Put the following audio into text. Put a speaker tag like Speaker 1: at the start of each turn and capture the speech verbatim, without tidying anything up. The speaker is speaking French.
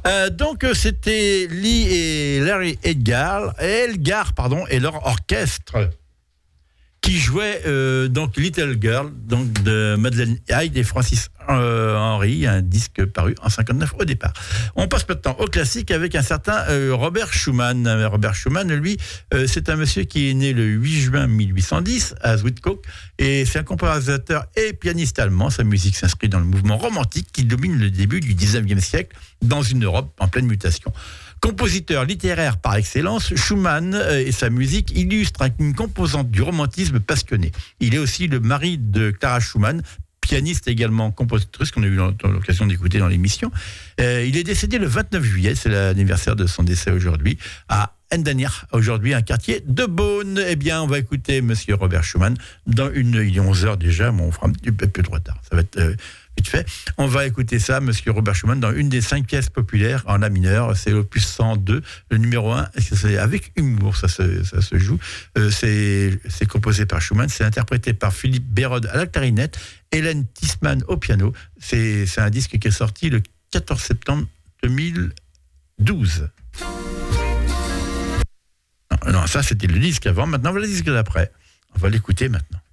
Speaker 1: Euh, donc euh, c'était Lee et Larry Elgar, Elgar pardon, et leur orchestre qui jouait euh, donc Little Girl, donc de Madeleine Hyde et Francis euh, Henry, un disque paru en cinquante-neuf au départ. On passe maintenant au classique avec un certain euh, Robert Schumann. Robert Schumann, lui, euh, c'est un monsieur qui est né le huit juin mille huit cent dix à Zwickau, et c'est un compositeur et pianiste allemand. Sa musique s'inscrit dans le mouvement romantique qui domine le début du dix-neuvième siècle dans une Europe en pleine mutation. Compositeur littéraire par excellence, Schumann et sa musique illustrent une composante du romantisme passionné. Il est aussi le mari de Clara Schumann, pianiste également compositrice qu'on a eu l'occasion d'écouter dans l'émission. Euh, il est décédé le vingt-neuf juillet, c'est l'anniversaire de son décès aujourd'hui, à Endanir, aujourd'hui un quartier de Beaune. Eh bien, on va écouter Monsieur Robert Schumann dans une... Il est onze heures déjà, mais on fera un petit peu de retard. Ça va être... Euh, vite fait. On va écouter ça, Monsieur Robert Schumann, dans une des cinq pièces populaires en la mineur. C'est l'opus cent deux, le numéro un. C'est avec humour, ça se, ça se joue. Euh, c'est, c'est composé par Schumann. C'est interprété par Philippe Bérode à la clarinette, Hélène Tisman au piano. C'est, c'est un disque qui est sorti le quatorze septembre deux mille douze. Non, non, ça c'était le disque avant. Maintenant, voilà le disque d'après. On va l'écouter maintenant.